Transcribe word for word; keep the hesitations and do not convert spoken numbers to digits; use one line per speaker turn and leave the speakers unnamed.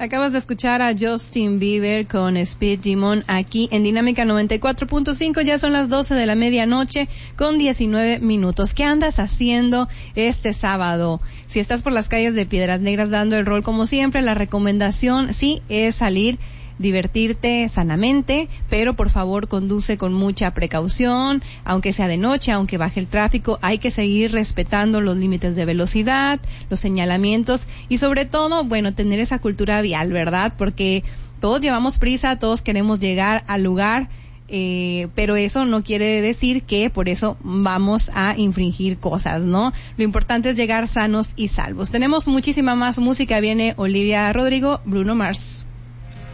Acabas de escuchar a Justin Bieber con Speed Demon aquí en Dinámica noventa y cuatro punto cinco. Ya son las doce de la medianoche con diecinueve minutos. ¿Qué andas haciendo este sábado? Si estás por las calles de Piedras Negras dando el rol como siempre, la recomendación sí es salir, divertirte sanamente, pero por favor conduce con mucha precaución, aunque sea de noche, aunque baje el tráfico, hay que seguir respetando los límites de velocidad, los señalamientos y sobre todo, bueno, tener esa cultura vial, ¿verdad? Porque todos llevamos prisa, todos queremos llegar al lugar, eh, pero eso no quiere decir que por eso vamos a infringir cosas, ¿no? Lo importante es llegar sanos y salvos. Tenemos muchísima más música, viene Olivia Rodrigo, Bruno Mars.